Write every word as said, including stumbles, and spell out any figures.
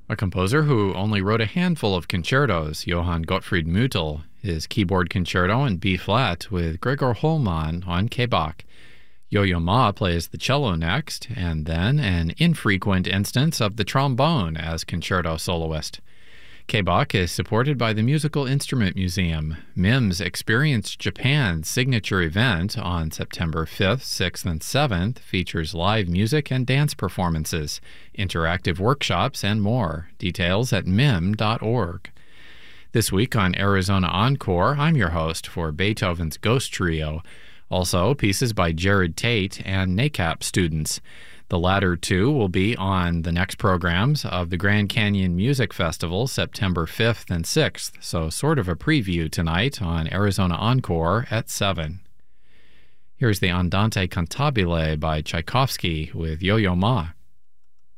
A composer who only wrote a handful of concertos, Johann Gottfried Müttel, his keyboard concerto in B-flat with Gregor Hollmann on K-Bach. Yo-Yo Ma plays the cello next, and then an infrequent instance of the trombone as concerto soloist. K-Bach is supported by the Musical Instrument Museum. M I M S Experience Japan's signature event on September fifth, sixth, and seventh features live music and dance performances, interactive workshops, and more. Details at M I M dot org. This week on Arizona Encore, I'm your host for Beethoven's Ghost Trio. Also, pieces by Jared Tate and NACAP students. The latter two will be on the next programs of the Grand Canyon Music Festival, September fifth and sixth, so sort of a preview tonight on Arizona Encore at seven. Here's the Andante Cantabile by Tchaikovsky with Yo-Yo Ma.